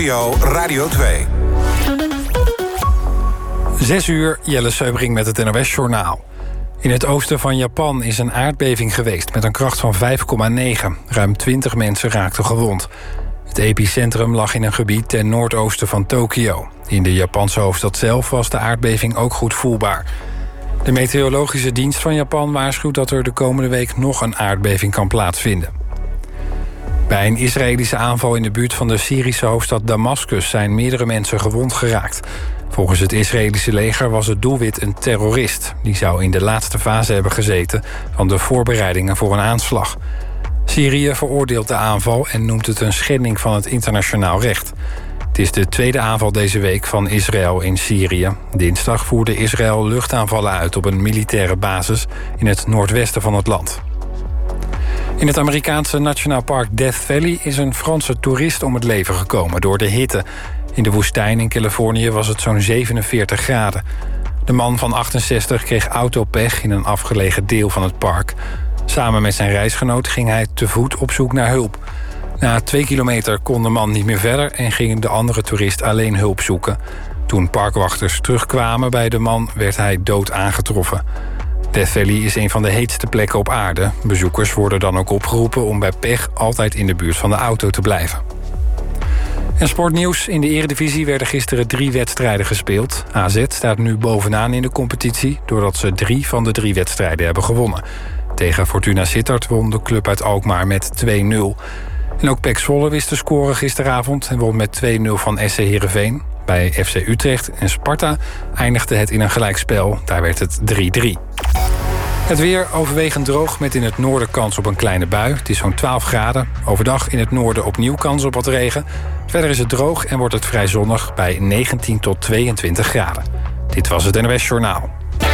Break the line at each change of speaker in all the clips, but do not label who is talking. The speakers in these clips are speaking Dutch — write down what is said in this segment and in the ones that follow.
NPO Radio 2.
6 uur, Jelle Seubring met het NOS-journaal. In het oosten van Japan is een aardbeving geweest met een kracht van 5,9. Ruim 20 mensen raakten gewond. Het epicentrum lag in een gebied ten noordoosten van Tokio. In de Japanse hoofdstad zelf was de aardbeving ook goed voelbaar. De meteorologische dienst van Japan waarschuwt dat er de komende week nog een aardbeving kan plaatsvinden. Bij een Israëlische aanval in de buurt van de Syrische hoofdstad Damascus zijn meerdere mensen gewond geraakt. Volgens het Israëlische leger was het doelwit een terrorist. Die zou in de laatste fase hebben gezeten van de voorbereidingen voor een aanslag. Syrië veroordeelt de aanval en noemt het een schending van het internationaal recht. Het is de tweede aanval deze week van Israël in Syrië. Dinsdag voerde Israël luchtaanvallen uit op een militaire basis in het noordwesten van het land. In het Amerikaanse Nationaal Park Death Valley is een Franse toerist om het leven gekomen door de hitte. In de woestijn in Californië was het zo'n 47 graden. De man van 68 kreeg autopech in een afgelegen deel van het park. Samen met zijn reisgenoot ging hij te voet op zoek naar hulp. Na 2 kilometer kon de man niet meer verder en ging de andere toerist alleen hulp zoeken. Toen parkwachters terugkwamen bij de man werd hij dood aangetroffen. Death Valley is een van de heetste plekken op aarde. Bezoekers worden dan ook opgeroepen om bij pech altijd in de buurt van de auto te blijven. En sportnieuws. In de Eredivisie werden gisteren 3 wedstrijden gespeeld. AZ staat nu bovenaan in de competitie doordat ze 3 van de 3 wedstrijden hebben gewonnen. Tegen Fortuna Sittard won de club uit Alkmaar met 2-0. En ook PEC Zwolle wist te scoren gisteravond en won met 2-0 van SC Heerenveen. Bij FC Utrecht en Sparta eindigde het in een gelijkspel. Daar werd het 3-3. Het weer overwegend droog met in het noorden kans op een kleine bui. Het is zo'n 12 graden. Overdag in het noorden opnieuw kans op wat regen. Verder is het droog en wordt het vrij zonnig bij 19 tot 22 graden. Dit was het NOS Journaal.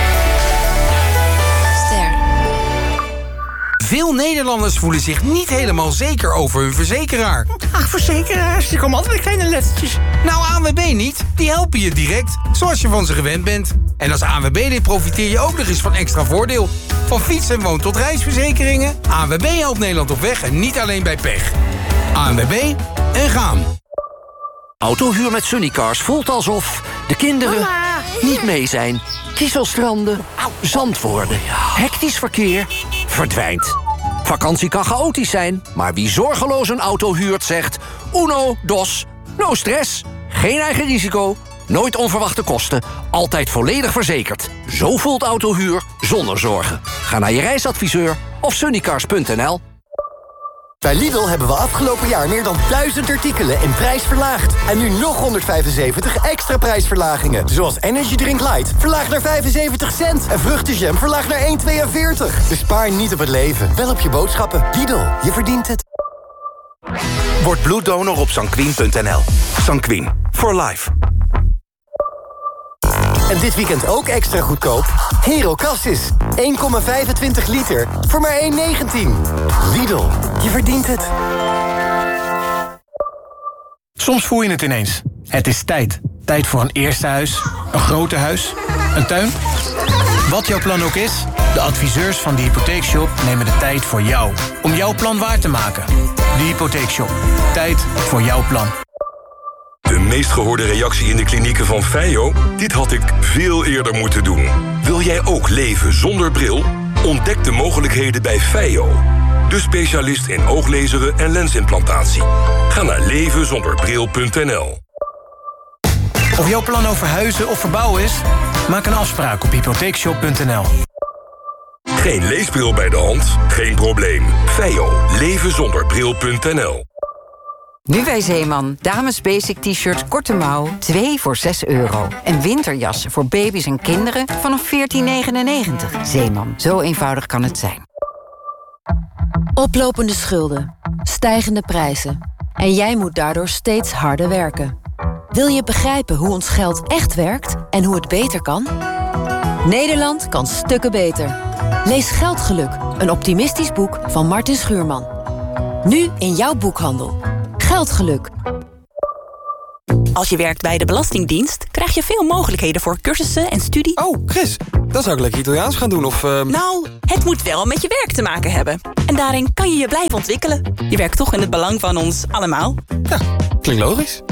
Veel Nederlanders voelen zich niet helemaal zeker over hun verzekeraar.
Ach, verzekeraars, die komen altijd met kleine lettertjes.
Nou, ANWB niet. Die helpen je direct, zoals je van ze gewend bent. En als ANWB-lid profiteer je ook nog eens van extra voordeel. Van fiets- en woon- tot reisverzekeringen. ANWB helpt Nederland op weg en niet alleen bij pech. ANWB en gaan.
Autohuur met Sunnycars voelt alsof de kinderen niet mee zijn. Kieselstranden, zand worden, hectisch verkeer verdwijnt. Vakantie kan chaotisch zijn, maar wie zorgeloos een auto huurt zegt... Uno, dos, no stress, geen eigen risico, nooit onverwachte kosten... altijd volledig verzekerd. Zo voelt autohuur zonder zorgen. Ga naar je reisadviseur of sunnycars.nl.
Bij Lidl hebben we afgelopen jaar meer dan 1000 artikelen in prijs verlaagd. En nu nog 175 extra prijsverlagingen. Zoals Energy Drink Light, verlaagd naar 75 cent. En vruchtenjam, verlaagd naar 1,42. Dus spaar niet op het leven, wel op je boodschappen. Lidl, je verdient het.
Word bloeddonor op sanquin.nl. Sanquin, for life.
En dit weekend ook extra goedkoop? Hero Cassis, 1,25 liter voor maar 1,19. Lidl, je verdient het.
Soms voel je het ineens. Het is tijd. Tijd voor een eerste huis, een groter huis, een tuin. Wat jouw plan ook is, de adviseurs van de Hypotheekshop nemen de tijd voor jou. Om jouw plan waar te maken. De Hypotheekshop. Tijd voor jouw plan.
De meest gehoorde reactie in de klinieken van Feio? Dit had ik veel eerder moeten doen. Wil jij ook leven zonder bril? Ontdek de mogelijkheden bij Feio. De specialist in ooglezeren en lensimplantatie. Ga naar levenzonderbril.nl.
Of jouw plan over huizen of verbouwen is? Maak een afspraak op hypotheekshop.nl.
Geen leesbril bij de hand? Geen probleem. Feio. Levenzonderbril.nl.
Nu bij Zeeman. Dames basic t-shirt korte mouw, 2 voor €6. En winterjassen voor baby's en kinderen vanaf €14,99. Zeeman, zo eenvoudig kan het zijn.
Oplopende schulden, stijgende prijzen. En jij moet daardoor steeds harder werken. Wil je begrijpen hoe ons geld echt werkt en hoe het beter kan? Nederland kan stukken beter. Lees Geldgeluk, een optimistisch boek van Martin Schuurman. Nu in jouw boekhandel. Geldgeluk.
Als je werkt bij de Belastingdienst, krijg je veel mogelijkheden voor cursussen en studie.
Oh, Chris, dan zou ik lekker Italiaans gaan doen of...
Nou, het moet wel met je werk te maken hebben. En daarin kan je je blijven ontwikkelen. Je werkt toch in het belang van ons allemaal.
Ja, klinkt logisch.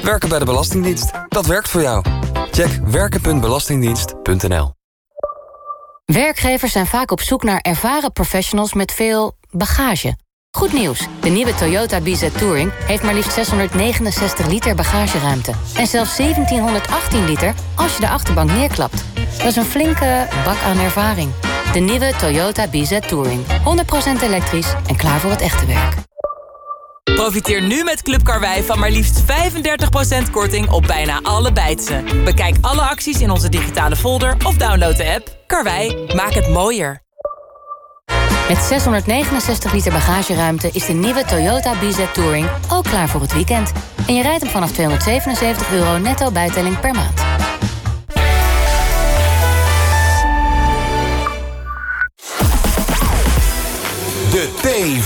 Werken bij de Belastingdienst. Dat werkt voor jou. Check werken.belastingdienst.nl.
Werkgevers zijn vaak op zoek naar ervaren professionals met veel bagage. Goed nieuws, de nieuwe Toyota BZ Touring heeft maar liefst 669 liter bagageruimte. En zelfs 1718 liter als je de achterbank neerklapt. Dat is een flinke bak aan ervaring. De nieuwe Toyota BZ Touring. 100% elektrisch en klaar voor het echte werk.
Profiteer nu met Club Karwei van maar liefst 35% korting op bijna alle bijtsen. Bekijk alle acties in onze digitale folder of download de app. Karwei, maak het mooier.
Met 669 liter bagageruimte is de nieuwe Toyota BZ Touring ook klaar voor het weekend. En je rijdt hem vanaf €277 netto bijtelling per maand.
De T